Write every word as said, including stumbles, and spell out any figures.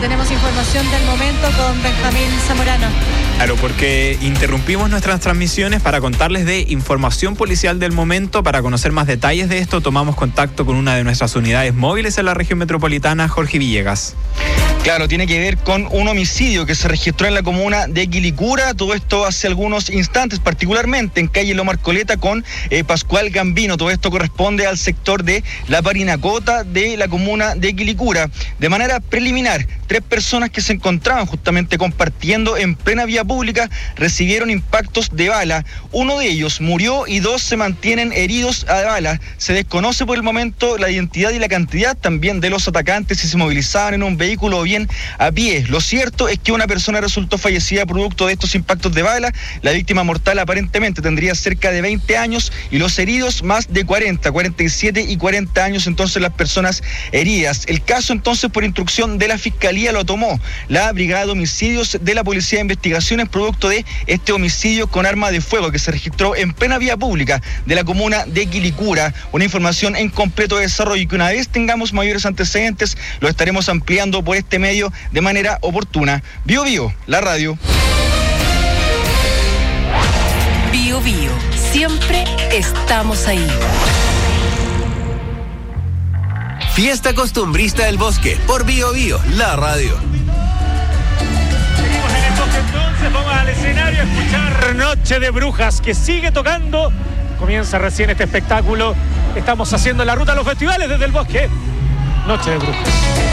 tenemos información del momento con Benjamín Zamorano. Claro, porque interrumpimos nuestras transmisiones para contarles de información policial del momento. Para conocer más detalles de esto, tomamos contacto con una de nuestras unidades móviles en la región metropolitana, Jorge Villegas. Claro, tiene que ver con un homicidio que se registró en la comuna de Quilicura, todo esto hace algunos instantes, particularmente en calle Loma Arcoleta con eh, Pascual Gambino. Todo esto corresponde al sector de La Parinacota de la comuna de Quilicura. De manera preliminar, tres personas que se encontraban justamente compartiendo en plena vía pública recibieron impactos de bala. Uno de ellos murió y dos se mantienen heridos a bala. Se desconoce por el momento la identidad y la cantidad también de los atacantes, si se movilizaban en un vehículo o bien a pie. Lo cierto es que una persona resultó fallecida producto de estos impactos de bala. La víctima mortal aparentemente tendría cerca de veinte años y los heridos más de cuarenta, cuarenta y siete y cuarenta años, entonces las personas heridas. El caso entonces, por instrucción de la Fiscalía, lo tomó la Brigada de Homicidios de la Policía de Investigaciones producto de este homicidio con arma de fuego que se registró en plena vía pública de la comuna de Quilicura. Una información en completo desarrollo y que una vez tengamos mayores antecedentes lo estaremos ampliando por este medio de manera oportuna. Bio Bio, la radio. Bio Bio, siempre estamos ahí. Fiesta Costumbrista del Bosque, por Bio Bio, la radio. Seguimos en el bosque entonces, vamos al escenario a escuchar Noche de Brujas, que sigue tocando. Comienza recién este espectáculo. Estamos haciendo la ruta a los festivales desde el bosque. Noche de Brujas.